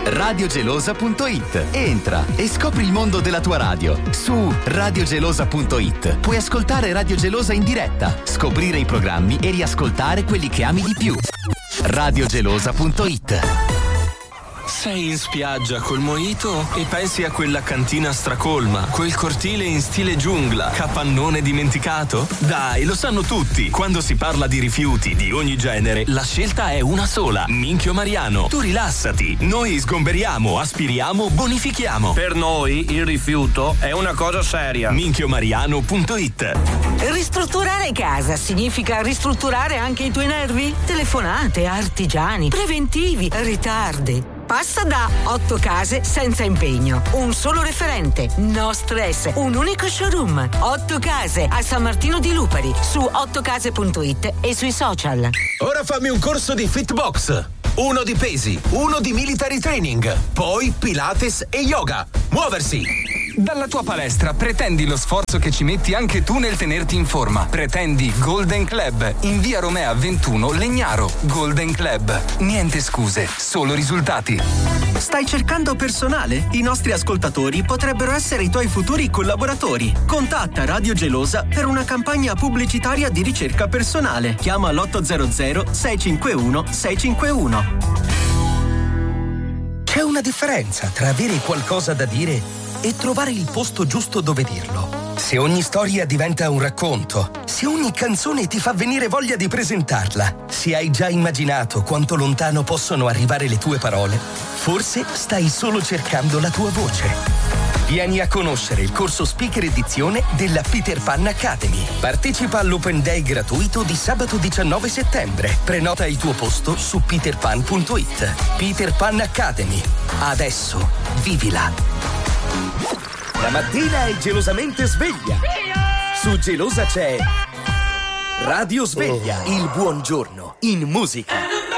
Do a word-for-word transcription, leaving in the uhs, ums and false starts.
radiogelosa punto it. Entra e scopri il mondo della tua radio. Su radiogelosa punto it puoi ascoltare Radio Gelosa in diretta, scoprire i programmi e riascoltare quelli che ami di più. radiogelosa punto it. Sei in spiaggia col mojito e pensi a quella cantina stracolma, quel cortile in stile giungla, capannone dimenticato? Dai, lo sanno tutti. Quando si parla di rifiuti di ogni genere, la scelta è una sola: Minchio Mariano. Tu rilassati, noi sgomberiamo, aspiriamo, bonifichiamo. Per noi il rifiuto è una cosa seria. minchio mariano punto it. Ristrutturare casa significa ristrutturare anche i tuoi nervi? Telefonate, artigiani, preventivi, ritardi. Passa da otto case senza impegno, un solo referente, no stress, un unico showroom. otto case a San Martino di Lupari, su otto case punto it e sui social. Ora fammi un corso di Fitbox. Uno di pesi, uno di military training, poi Pilates e yoga. Muoversi! Dalla tua palestra pretendi lo sforzo che ci metti anche tu nel tenerti in forma. Pretendi Golden Club in via Romea ventuno Legnaro. Golden Club. Niente scuse, solo risultati. Stai cercando personale? I nostri ascoltatori potrebbero essere i tuoi futuri collaboratori. Contatta Radio Gelosa per una campagna pubblicitaria di ricerca personale. Chiama l'otto zero zero sei cinque uno sei cinque uno. C'è una differenza tra avere qualcosa da dire e trovare il posto giusto dove dirlo. Se ogni storia diventa un racconto, se ogni canzone ti fa venire voglia di presentarla, se hai già immaginato quanto lontano possono arrivare le tue parole, forse stai solo cercando la tua voce. Vieni a conoscere il corso Speaker Edizione della Peter Pan Academy. Partecipa all'Open Day gratuito di sabato diciannove settembre. Prenota il tuo posto su peter pan punto it. Peter Pan Academy. Adesso vivila. La mattina è gelosamente sveglia. Su Gelosa c'è Radio Sveglia, il buongiorno in musica.